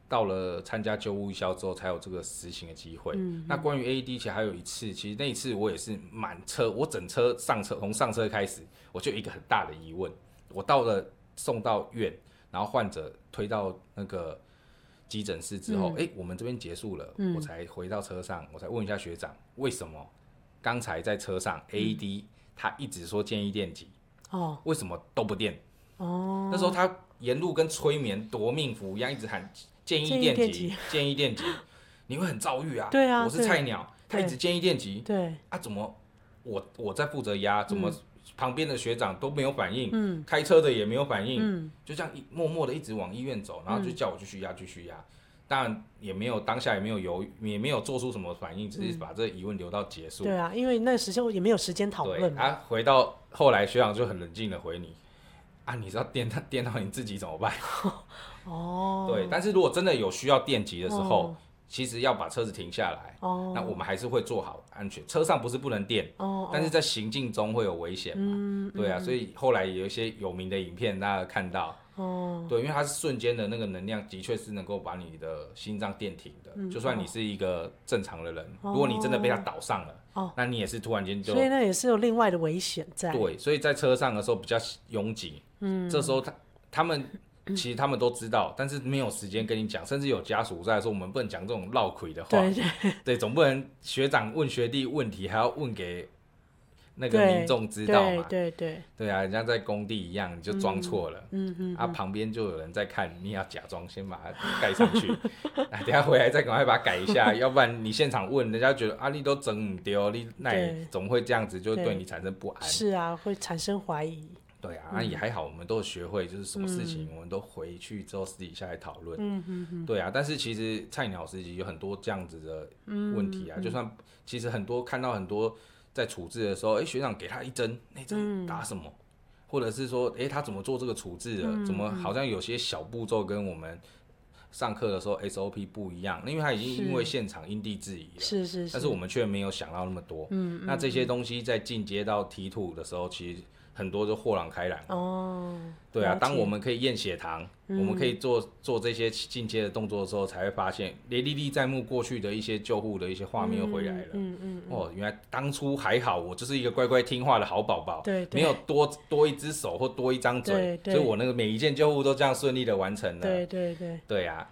到了参加救护义消之后才有这个实行的机会。那关于 AED 其实还有一次，其实那一次我也是满车，我整车从上车开始，我就有一个很大的疑问。我到了送到院，然后患者推到那个急诊室之后，我们这边结束了，我才回到车上，我才问一下学长，为什么刚才在车上 AED 他一直说建议电击，为什么都不电？那时候他沿路跟催眠夺命符一样，一直喊建议电击，建议电击，你会很躁郁啊。 对啊， 我是菜鸟，他一直建议电击， 对啊，怎么我在负责压，怎么旁边的学长都没有反应，开车的也没有反应，就这样默默的一直往医院走，然后就叫我继续压，继续压。当然也没有当下也没有犹豫，也没有做出什么反应，只是把这个疑问留到结束。 对啊，因为那个时间也没有时间讨论嘛。 回到后来学长就很冷静的回你，你知道电到你自己怎么办？对，但是如果真的有需要电击的时候，其实要把车子停下来，那我们还是会做好安全。车上不是不能电，但是在行进中会有危险嘛。对啊，所以后来有一些有名的影片大家看到。对，因为它是瞬间的那个能量，的确是能够把你的心脏电停的。就算你是一个正常的人，如果你真的被它导上了，那你也是突然间就， 所以那也是有另外的危险在。 对，所以在车上的时候比较拥挤，这时候他们其实他们都知道，但是没有时间跟你讲，甚至有家属在说，我们不能讲这种绕口的话，对，总不能学长问学弟问题还要问给那个民众知道嘛？对啊，人家在工地一样，你就装错了，旁边就有人在看，你也要假装先把它盖上去，等一下回来再赶快把它改一下，要不然你现场问，人家觉得你都整不丢，你那怎么会这样子，就对你产生不安。 是啊，会产生怀疑。 对啊，也还好，我们都有学会，就是什么事情我们都回去之后私底下来讨论。对啊，但是其实菜鸟时期有很多这样子的问题啊，就算其实看到很多在处置的时候，学长给他一针，那针打什么？或者是说，他怎么做这个处置的？怎么好像有些小步骤跟我们上课的时候 SOP 不一样？因为他已经因为现场因地制宜了， 是， 但是我们却没有想到那么多。那这些东西在进阶到 T2 的时候，其实很多就豁然开朗。对啊，当我们可以验血糖，我们可以做这些进阶的动作的时候，才会发现历历在目过去的一些救护的一些画面又回来了。原来当初还好，我就是一个乖乖听话的好宝宝，没有多一只手或多一张嘴，所以我那个每一件救护都这样顺利的完成了。对啊，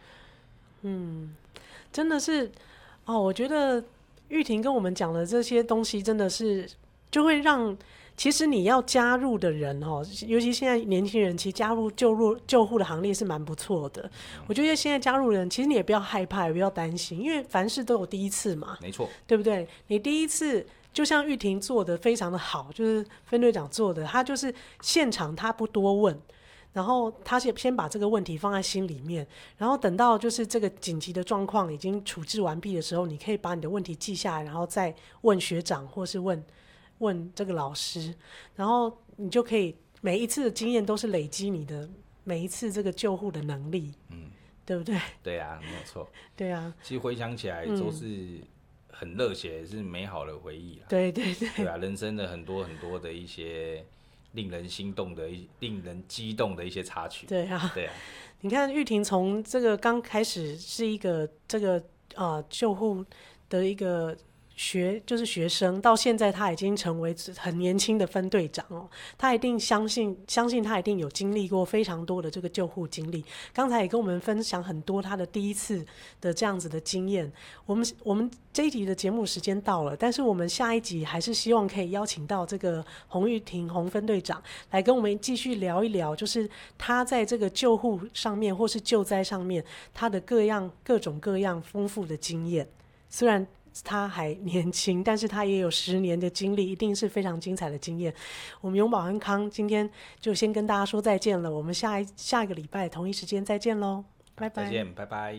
真的是我觉得玉婷跟我们讲的这些东西，真的是就会让。其实你要加入的人尤其现在年轻人，其实加入救护的行列是蛮不错的。我觉得现在加入的人，其实你也不要害怕，也不要担心，因为凡事都有第一次嘛， 没错， 对不对？你第一次就像玉婷做的非常的好，就是分队长做的，他就是现场他不多问，然后他先把这个问题放在心里面，然后等到就是这个紧急的状况已经处置完毕的时候，你可以把你的问题记下来，然后再问学长或是问这个老师，然后你就可以每一次的经验都是累积你的每一次这个救护的能力，对不对？ 对啊，没有错。 对啊， 其实回想起来都是很热血，是美好的回忆啦。 对啊，人生的很多很多的一些令人心动的、令人激动的一些插曲。 对啊，你看玉婷从这个刚开始是一个这个救护的一个就是学生，到现在他已经成为很年轻的分队长他一定相信他一定有经历过非常多的这个救护经历。刚才也跟我们分享很多他的第一次的这样子的经验。我们这一集的节目时间到了，但是我们下一集还是希望可以邀请到这个洪玉婷洪分队长来跟我们继续聊一聊，就是他在这个救护上面或是救灾上面他的各种各样丰富的经验。虽然他还年轻，但是他也有10年的经历，一定是非常精彩的经验。我们永保安康今天就先跟大家说再见了，我们下一个礼拜同一时间再见咯，拜拜。 再见，拜拜。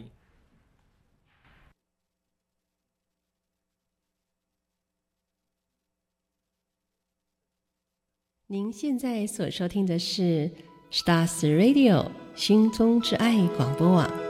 您现在所收听的是 Stars Radio 心中之爱广播网。